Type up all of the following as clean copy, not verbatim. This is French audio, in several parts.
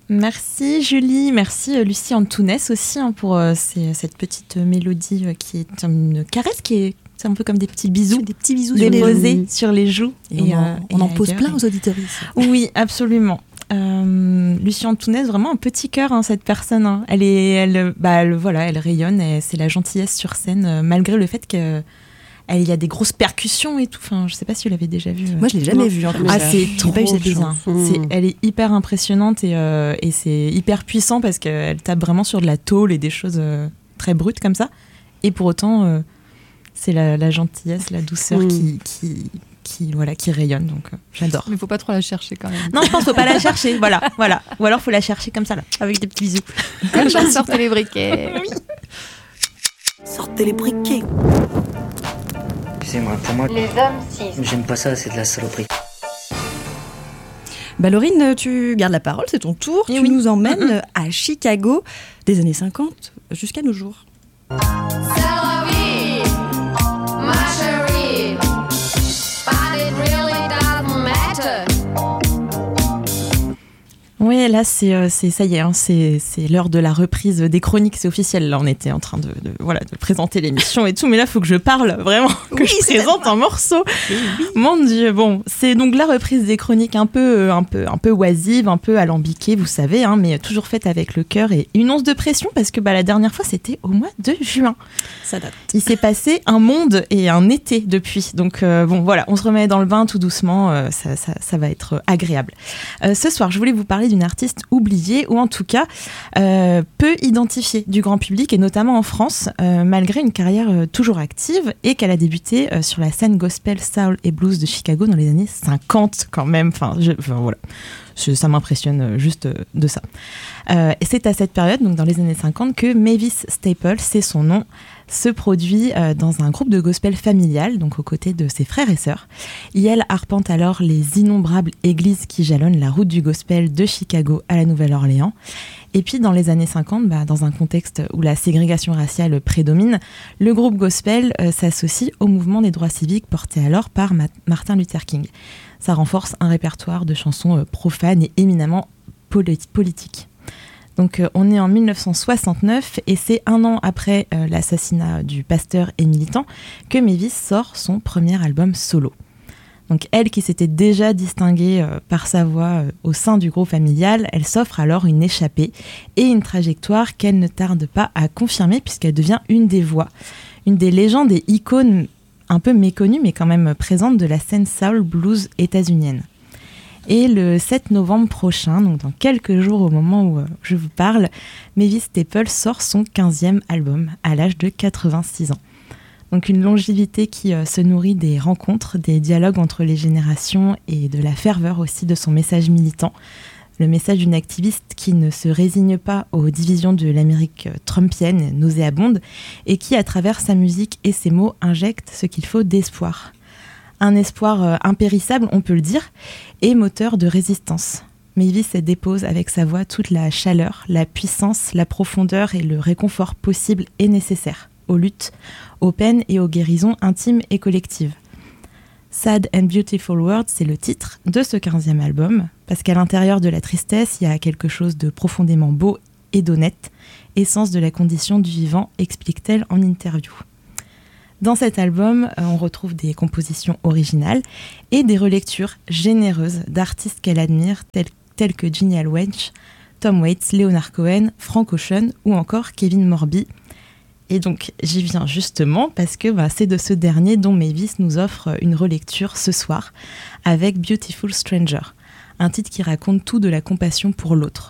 Merci Julie, merci Lucie Antunes aussi pour cette petite mélodie qui est une caresse, c'est un peu comme des petits bisous. Des petits bisous déposés sur les joues. Et on en pose plein aux auditeurs ici. Oui, absolument. Lucie Antunes, vraiment un petit cœur, cette personne. Elle rayonne. C'est la gentillesse sur scène, malgré le fait qu'il y a des grosses percussions et tout. Enfin, je sais pas si vous l'avez déjà vu. Moi, je l'ai jamais vu. C'est trop bien. Elle est hyper impressionnante et c'est hyper puissant parce qu'elle tape vraiment sur de la tôle et des choses très brutes comme ça. Et pour autant, c'est la gentillesse, la douceur qui rayonne, donc j'adore. Mais faut pas trop la chercher quand même. Non, je pense qu'il faut pas la chercher, voilà. Ou alors faut la chercher comme ça là, avec des petits bisous. Sortez les briquets. Oui. Sortez les briquets. Excusez-moi, pour moi, Les hommes cis. j'aime pas ça, c'est de la saloperie. Laurine, tu gardes la parole, c'est ton tour. Et tu nous emmènes à Chicago des années 50 jusqu'à nos jours. Oui, là, ça y est, c'est l'heure de la reprise des chroniques, c'est officiel. Là, on était en train de présenter l'émission et tout, mais là, il faut que je parle vraiment, que je présente un morceau. Oui. Mon Dieu, bon, c'est donc la reprise des chroniques un peu oisive, un peu alambiquée, vous savez, mais toujours faite avec le cœur et une once de pression, parce que la dernière fois, c'était au mois de juin. Ça date. Il s'est passé un monde et un été depuis, donc on se remet dans le bain tout doucement, ça va être agréable. Ce soir, je voulais vous parler d'une artiste oubliée ou en tout cas peu identifiée du grand public et notamment en France, malgré une carrière toujours active et qu'elle a débuté sur la scène gospel, soul et blues de Chicago dans les années 50 quand même. Ça m'impressionne juste de ça. Et c'est à cette période, donc dans les années 50, que Mavis Staples, c'est son nom, se produit dans un groupe de gospel familial, donc aux côtés de ses frères et sœurs. Et elle arpente alors les innombrables églises qui jalonnent la route du gospel de Chicago à la Nouvelle-Orléans. Et puis dans les années 50, dans un contexte où la ségrégation raciale prédomine, le groupe gospel s'associe au mouvement des droits civiques porté alors par Martin Luther King. Ça renforce un répertoire de chansons profanes et éminemment politiques. Donc on est en 1969 et c'est un an après l'assassinat du pasteur et militant que Mavis sort son premier album solo. Donc elle qui s'était déjà distinguée par sa voix au sein du groupe familial, elle s'offre alors une échappée et une trajectoire qu'elle ne tarde pas à confirmer puisqu'elle devient une des voix, une des légendes et icônes un peu méconnues mais quand même présentes de la scène soul blues états-unienne. Et le 7 novembre prochain, donc dans quelques jours au moment où je vous parle, Mavis Staples sort son 15e album à l'âge de 86 ans. Donc une longévité qui se nourrit des rencontres, des dialogues entre les générations et de la ferveur aussi de son message militant. Le message d'une activiste qui ne se résigne pas aux divisions de l'Amérique trumpienne, nauséabonde, et qui, à travers sa musique et ses mots, injecte ce qu'il faut d'espoir. Un espoir impérissable, on peut le dire, et moteur de résistance. Mavis dépose avec sa voix toute la chaleur, la puissance, la profondeur et le réconfort possible et nécessaire aux luttes, aux peines et aux guérisons intimes et collectives. Sad and Beautiful World, c'est le titre de ce 15e album, parce qu'à l'intérieur de la tristesse, il y a quelque chose de profondément beau et d'honnête, essence de la condition du vivant, explique-t-elle en interview. Dans cet album, on retrouve des compositions originales et des relectures généreuses d'artistes qu'elle admire, tels que Ginny Welch, Tom Waits, Leonard Cohen, Frank Ocean ou encore Kevin Morby. Et donc, j'y viens justement parce que c'est de ce dernier dont Mavis nous offre une relecture ce soir avec Beautiful Stranger, un titre qui raconte tout de la compassion pour l'autre.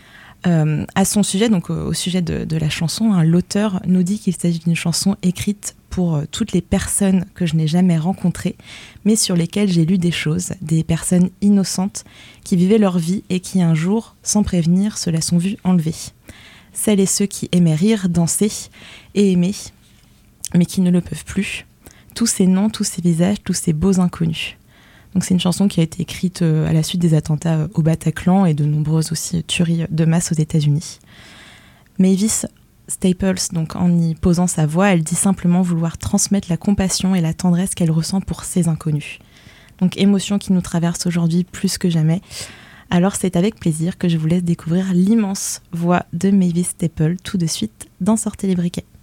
À son sujet, donc au sujet de la chanson, l'auteur nous dit qu'il s'agit d'une chanson écrite pour toutes les personnes que je n'ai jamais rencontrées, mais sur lesquelles j'ai lu des choses, des personnes innocentes qui vivaient leur vie et qui un jour, sans prévenir, se la sont vues enlever. Celles et ceux qui aimaient rire, danser et aimer, mais qui ne le peuvent plus. Tous ces noms, tous ces visages, tous ces beaux inconnus. Donc c'est une chanson qui a été écrite à la suite des attentats au Bataclan et de nombreuses aussi tueries de masse aux États-Unis. Mavis Staples, donc en y posant sa voix, elle dit simplement vouloir transmettre la compassion et la tendresse qu'elle ressent pour ces inconnus. Donc émotion qui nous traverse aujourd'hui plus que jamais. Alors c'est avec plaisir que je vous laisse découvrir l'immense voix de Mavis Staples tout de suite dans Sortez les briquets.